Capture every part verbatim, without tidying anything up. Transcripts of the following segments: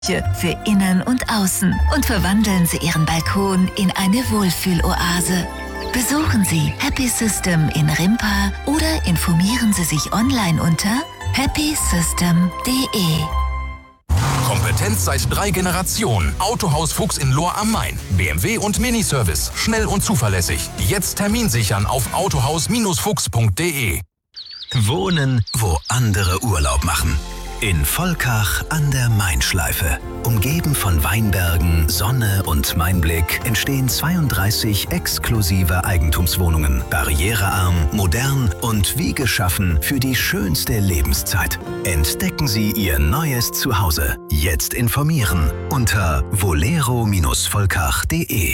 für Innen und Außen und verwandeln Sie Ihren Balkon in eine Wohlfühloase. Besuchen Sie Happy System in Rimpa oder informieren Sie sich online unter happy system punkt de. Kompetenz seit drei Generationen. Autohaus Fuchs in Lohr am Main. B M W und Miniservice. Schnell und zuverlässig. Jetzt Termin sichern auf autohaus Fuchs punkt de. Wohnen, wo andere Urlaub machen. In Volkach an der Mainschleife. Umgeben von Weinbergen, Sonne und Mainblick entstehen zweiunddreißig exklusive Eigentumswohnungen. Barrierearm, modern und wie geschaffen für die schönste Lebenszeit. Entdecken Sie Ihr neues Zuhause. Jetzt informieren unter volero Volkach punkt de.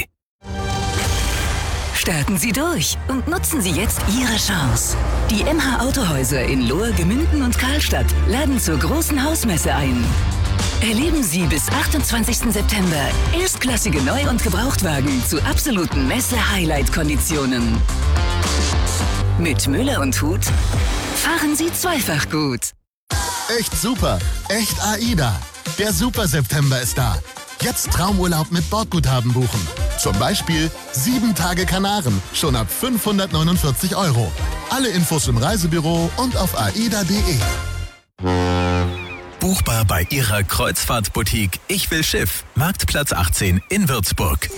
Starten Sie durch und nutzen Sie jetzt Ihre Chance. Die M H Autohäuser in Lohr, Gemünden und Karlstadt laden zur großen Hausmesse ein. Erleben Sie bis achtundzwanzigsten September erstklassige Neu- und Gebrauchtwagen zu absoluten Messe-Highlight-Konditionen. Mit Müller und Huth fahren Sie zweifach gut. Echt super, echt AIDA. Der Super-September ist da. Jetzt Traumurlaub mit Bordguthaben buchen. Zum Beispiel sieben Tage Kanaren, schon ab fünfhundertneunundvierzig Euro. Alle Infos im Reisebüro und auf aida punkt de. Buchbar bei Ihrer Kreuzfahrtboutique Ich will Schiff, Marktplatz achtzehn in Würzburg.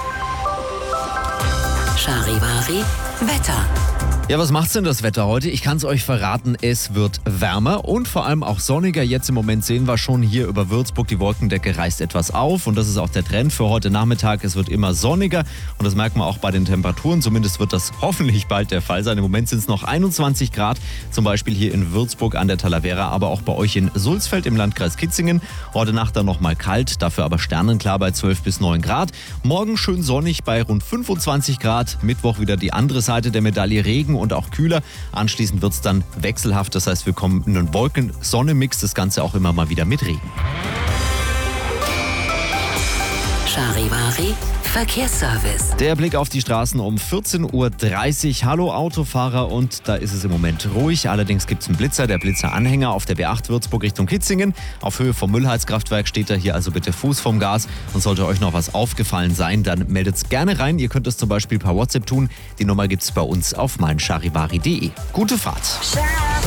Charivari Wetter. Ja, was macht's denn das Wetter heute? Ich kann es euch verraten, es wird wärmer und vor allem auch sonniger. Jetzt im Moment sehen wir schon hier über Würzburg, die Wolkendecke reißt etwas auf und das ist auch der Trend für heute Nachmittag. Es wird immer sonniger und das merkt man auch bei den Temperaturen. Zumindest wird das hoffentlich bald der Fall sein. Im Moment sind es noch einundzwanzig Grad, zum Beispiel hier in Würzburg an der Talavera, aber auch bei euch in Sulzfeld im Landkreis Kitzingen. Heute Nacht dann noch mal kalt, dafür aber sternenklar bei zwölf bis neun Grad. Morgen schön sonnig bei rund fünfundzwanzig Grad. Mittwoch wieder die andere Seite der Medaille, Regen und auch kühler. Anschließend wird es dann wechselhaft, das heißt, wir kommen in einen Wolken-Sonne-Mix, das Ganze auch immer mal wieder mit Regen. Charivari Verkehrsservice. Der Blick auf die Straßen um vierzehn Uhr dreißig. Hallo Autofahrer, und da ist es im Moment ruhig. Allerdings gibt es einen Blitzer, der Blitzer-Anhänger auf der B acht Würzburg Richtung Kitzingen. Auf Höhe vom Müllheizkraftwerk steht er hier, also bitte Fuß vom Gas. Und sollte euch noch was aufgefallen sein, dann meldet es gerne rein. Ihr könnt es zum Beispiel per WhatsApp tun. Die Nummer gibt es bei uns auf meincharivari punkt de. Gute Fahrt.